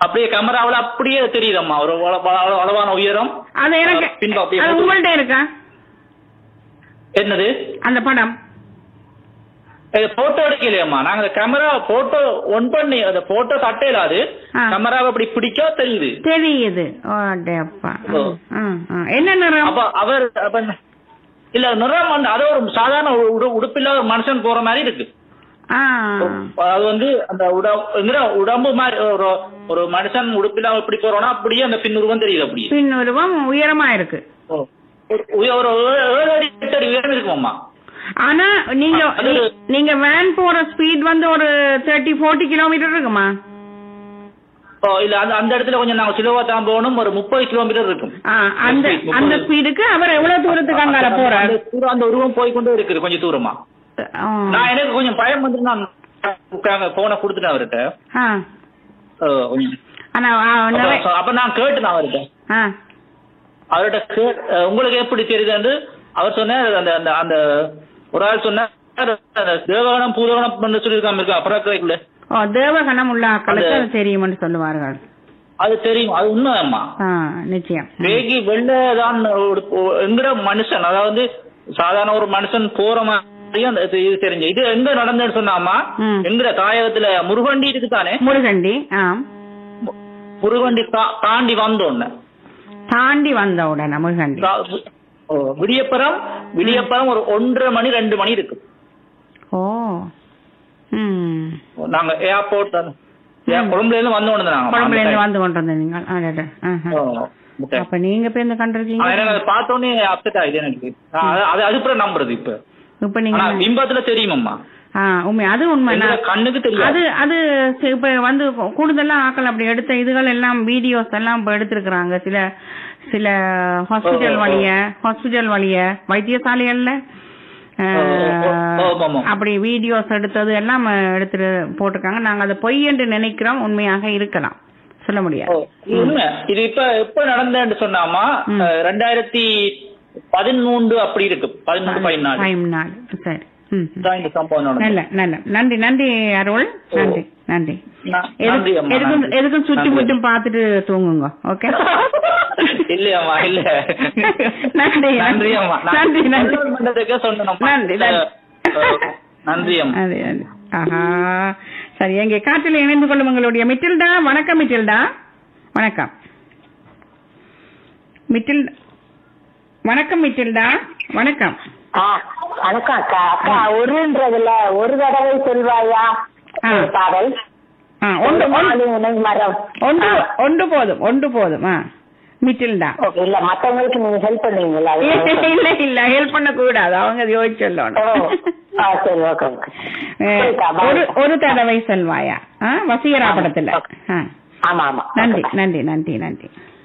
அப்படியே கேமராவில் அப்படியே தெரியுதம்மா ஒரு அளவான உயரம். அது எனக்கு உங்கள்ட்ட இருக்கா என்னது அந்த படம்? போட்டோ எடுக்கலையம்மா, நாங்க கேமரா போட்டோ ஒன் பண்ணி அந்த போட்டோ தட்டையில அது கேமராவை அப்படி பிடிக்க தெரியுது. என்ன நிறம்? அப்ப அவர் இல்ல நிறம் அது ஒரு சாதாரண உடுப்பில்லாத ஒரு மனுஷன் போற மாதிரி இருக்கு. அது வந்து அந்த உடம்பு மாதிரி ஒரு மனுஷன் உடுப்பில்லாம எப்படி போறோம்னா அப்படியே அந்த பின்னுருவம் தெரியுது. அப்படியே பின்னுருவம் உயரமா இருக்கு. ஒரு 7 அடி 8 அடி உயரம் இருக்குமாம்மா. ஆனா நீங்க வேன் போற ஸ்பீட் வந்து ஒரு 30-40 கிலோமீட்டர் இருக்குமா? இல்ல அந்த இடத்துல கொஞ்சம் நாங்க சிலவா தான் போகணும், ஒரு 30 கிலோமீட்டர் இருக்கும். அந்த ஸ்பீடுக்கு அவர் எவ்வளவு தூரத்துக்கு அங்கால போறாரு? அந்த உருவம் போய்கொண்டே இருக்குது கொஞ்சம் தூரமா. நான் எனக்கு கொஞ்சம் பயம் வந்து நான் போன கொடுத்துட்டேன் அவர்கிட்ட. அப்ப நான் கேட்டேன் அவர்கிட்ட உங்களுக்கு எப்படி தெரியுது அவர் சொன்னார். அந்த அந்த ஒரு ஆள் சொன்னார் தேவகணம் பூதகணம் சொல்லியிருக்காம இருக்கா அப்புறம் தேவகணம் உள்ள ஆக்களுக்கு தெரியும்னு சொல்லுவார்கள். அது தெரியும், அது உண்மையம்மா. நிச்சயம் வேகி வெள்ளதான் எங்கிற மனுஷன், அதாவது சாதாரண ஒரு மனுஷன் போற மாதிரியும் இது தெரிஞ்சு. இது எங்க நடந்ததுன்னு சொன்னாமா எங்கிற தாயகத்துல முருகண்டி இருக்குதானே, முருகண்டி தாண்டி வந்த உடனே முருகண்டி விடியப்பறம் ஒரு 1:30 மணி 2 மணி இருக்கு. நாங்க ஏர்போர்ட் கொழும்புல இருந்து வந்து கொண்டிருந்தாங்க. அப்ப நீங்க இப்ப இந்த கண்டிருக்கீங்க பார்த்தோன்னே அப்செட் ஆகுது எனக்கு. அதுக்கப்புறம் நம்புறது இப்ப நீங்க பிம்பத்துல தெரியுமாம்மா. உண்மை, அது உண்மை, கண்ணுக்கு தெரியும். அது இப்ப வந்து கூடுதலா ஆக்கள் அப்படி எடுத்த இதுகள் எல்லாம் வீடியோஸ் எல்லாம் இப்ப எடுத்திருக்கிறாங்க. சில ஹாஸ்பிட்டல் வழிய வைத்தியசாலைகள்ல அப்படி வீடியோஸ் எடுத்தது எல்லாம் எடுத்துட்டு போட்டிருக்காங்க. நாங்க அதை பொய் என்று நினைக்கிறோம், உண்மையாக இருக்கலாம், சொல்ல முடியாது. இது இப்ப நடந்தேன்னு சொன்னாமா 2013 அப்படி இருக்கு, 13-14. சரி, நன்றி நன்றி அருள், நன்றி நன்றி. எதுக்கும் சுற்றி முற்றும் பார்த்துட்டு தூங்குங்க. ஓகே, இல்லையம்மா இல்ல, நன்றி நன்றி நன்றி நன்றி. ஆஹா, சரி, எங்க காற்றில் இணைந்து கொள்ளும் உங்களுடைய மிட்டில்டா. வணக்கம் மிட்டில்டா. வணக்கம் வணக்கம் மிட்டில்டா. வணக்கம். வணக்கம் அக்கா. அக்கா ஒருன்றதுல ஒரு தடவை சொல்வாயா பாடல்? ஒன்று போதும் மிட்டில்டா. இல்ல மத்தவங்களுக்கு நீங்க ஹெல்ப் பண்ணுவீங்களா? இல்ல ஹெல்ப் பண்ண கூடாது, அவங்க யோசிச்சு சொல்லணும். சரி, ஓகே. ஒரு தடவை சொல்வாயா வசீகரா படத்துல. ஆமா ஆமா. நன்றி நன்றி நன்றி நன்றி.